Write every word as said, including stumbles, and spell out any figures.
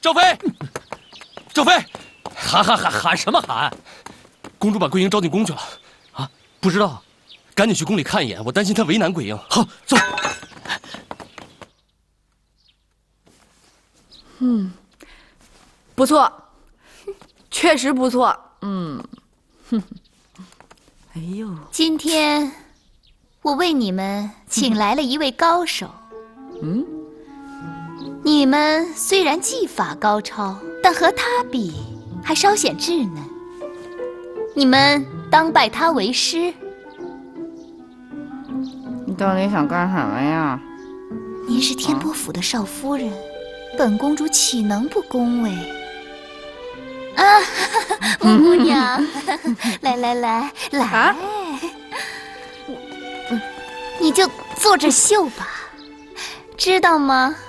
赵飞，赵飞， 喊喊喊喊什么喊？ 公主把桂英招进宫去了。 啊，不知道， 赶紧去宫里看一眼，我担心她为难桂英。 好，走。 嗯，不错，确实不错。嗯，哼，哎呦， 今天我为你们请来了一位高手。 嗯， 你们虽然技法高超，但和他比还稍显稚嫩。你们当拜他为师。 你到底想干什么呀？ 您是天波府的少夫人，本公主岂能不恭维？啊，吴姑娘，来来来来， 啊你就坐着绣吧，知道吗？